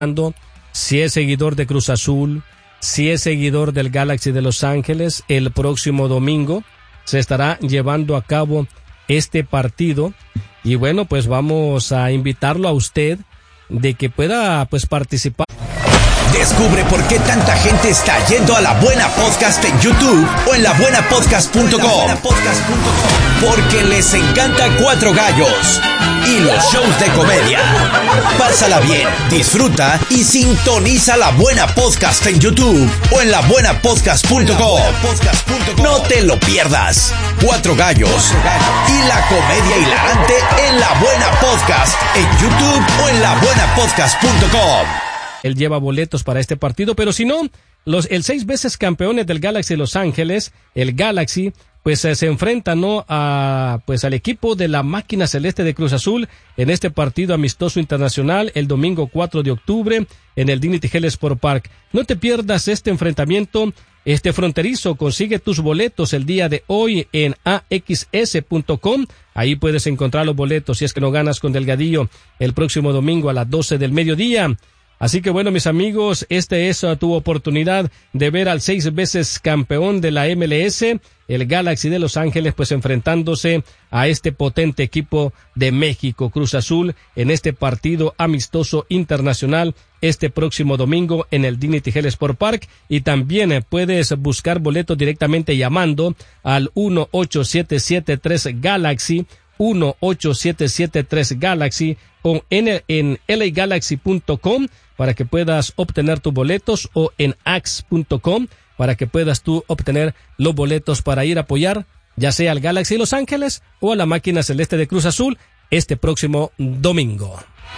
Si es seguidor de Cruz Azul, si es seguidor del Galaxy de Los Ángeles, el próximo domingo se estará llevando a cabo este partido. Y bueno, pues vamos a invitarlo a usted de que pueda pues participar. Descubre por qué tanta gente está yendo a La Buena Podcast en YouTube o en labuenapodcast.com. Porque les encanta Cuatro Gallos y los shows de comedia. Pásala bien, disfruta y sintoniza La Buena Podcast en YouTube o en labuenapodcast.com. No te lo pierdas. Cuatro Gallos y la comedia hilarante en La Buena Podcast en YouTube o en labuenapodcast.com. Él lleva boletos para este partido, pero si no, el 6 veces campeones del Galaxy de Los Ángeles, el Galaxy, pues se enfrenta, ¿no?, al equipo de la Máquina Celeste de Cruz Azul en este partido amistoso internacional el domingo 4 de octubre en el Dignity Health Sport Park. No te pierdas este enfrentamiento fronterizo. Consigue tus boletos el día de hoy en axs.com. Ahí puedes encontrar los boletos si es que no ganas con Delgadillo el próximo domingo a las 12 del mediodía. Así que bueno, mis amigos, esta es tu oportunidad de ver al 6 veces campeón de la MLS, el Galaxy de Los Ángeles, pues enfrentándose a este potente equipo de México, Cruz Azul, en este partido amistoso internacional este próximo domingo en el Dignity Health Sport Park. Y también puedes buscar boletos directamente llamando al 18773-GALAXY, 18773-GALAXY o en lagalaxy.com para que puedas obtener tus boletos, o en ax.com para que puedas tú obtener los boletos para ir a apoyar ya sea al Galaxy de Los Ángeles o a la Máquina Celeste de Cruz Azul este próximo domingo.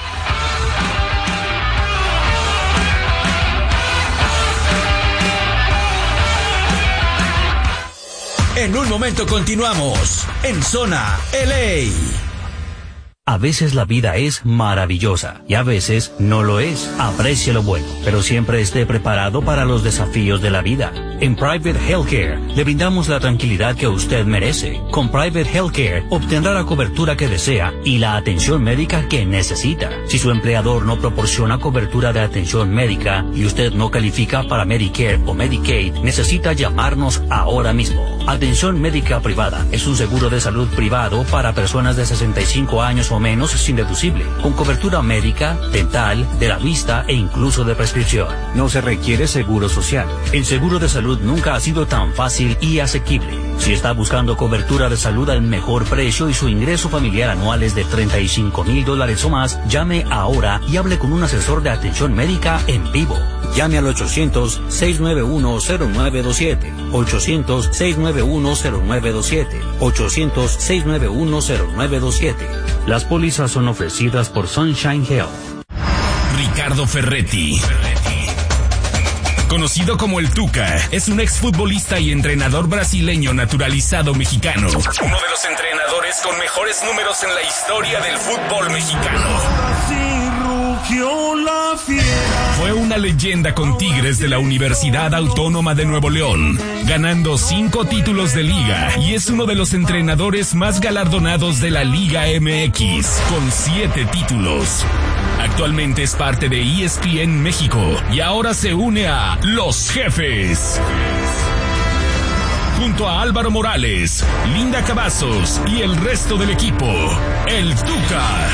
En un momento continuamos en Zona LA. A veces la vida es maravillosa y a veces no lo es. Aprecie lo bueno, pero siempre esté preparado para los desafíos de la vida. En Private Healthcare le brindamos la tranquilidad que usted merece. Con Private Healthcare obtendrá la cobertura que desea y la atención médica que necesita. Si su empleador no proporciona cobertura de atención médica y usted no califica para Medicare o Medicaid, necesita llamarnos ahora mismo. Atención médica privada es un seguro de salud privado para personas de 65 años o menos sin deducible, con cobertura médica, dental, de la vista e incluso de prescripción. No se requiere seguro social. El seguro de salud nunca ha sido tan fácil y asequible. Si está buscando cobertura de salud al mejor precio y su ingreso familiar anual es de $35,000 o más, llame ahora y hable con un asesor de atención médica en vivo. Llame al 800-691-0927, 800-691-0927, 800-691-0927. Las pólizas son ofrecidas por Sunshine Health. Ricardo Ferretti, conocido como el Tuca, es un exfutbolista y entrenador brasileño naturalizado mexicano. Uno de los entrenadores con mejores números en la historia del fútbol mexicano. Fue una leyenda con Tigres de la Universidad Autónoma de Nuevo León, ganando 5 títulos de liga, y es uno de los entrenadores más galardonados de la Liga MX, con 7 títulos. Actualmente es parte de ESPN México y ahora se une a Los Jefes. Junto a Álvaro Morales, Linda Cavazos y el resto del equipo, el Tuca.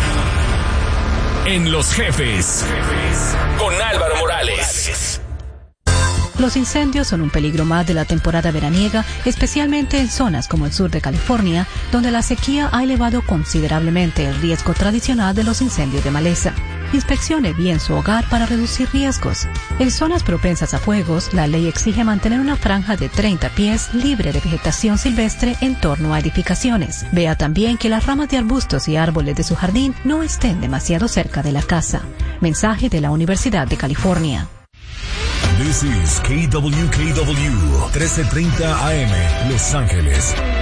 En Los Jefes, con Álvaro Morales. Los incendios son un peligro más de la temporada veraniega, especialmente en zonas como el sur de California, donde la sequía ha elevado considerablemente el riesgo tradicional de los incendios de maleza. Inspeccione bien su hogar para reducir riesgos. En zonas propensas a fuegos, la ley exige mantener una franja de 30 pies libre de vegetación silvestre en torno a edificaciones. Vea también que las ramas de arbustos y árboles de su jardín no estén demasiado cerca de la casa. Mensaje de la Universidad de California. This is KWKW 1330 AM, Los Ángeles.